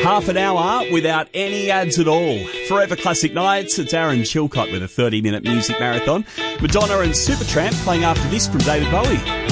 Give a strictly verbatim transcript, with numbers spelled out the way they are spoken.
Half an hour without any ads at all. Forever Classic Nights, it's Aaron Chilcott with a thirty minute music marathon. Madonna and Supertramp playing after this from David Bowie.